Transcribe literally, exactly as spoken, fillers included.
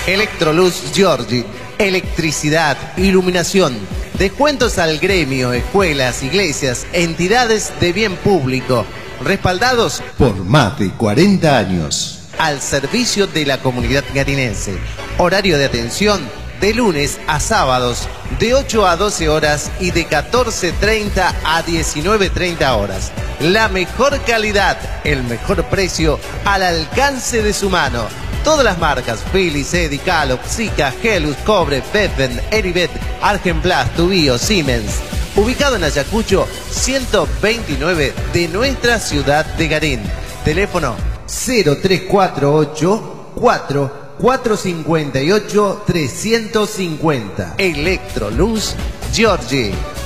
Electroluz Giorgi, electricidad, iluminación, descuentos al gremio, escuelas, iglesias, entidades de bien público, respaldados por más de cuarenta años. Al servicio de la comunidad garinense. Horario de atención de lunes a sábados de ocho a doce horas y de catorce treinta a diecinueve treinta horas. La mejor calidad, el mejor precio al alcance de su mano. Todas las marcas, Philips, Eddy, Calop, Sika, Helus, Cobre, Bedven, Eribet, Argenplas, Tubío, Siemens. Ubicado en Ayacucho ciento veintinueve de nuestra ciudad de Garín. Teléfono cero tres cuatro ocho cuatro cuatro cinco ocho tres cinco cero. Electroluz Giorgi.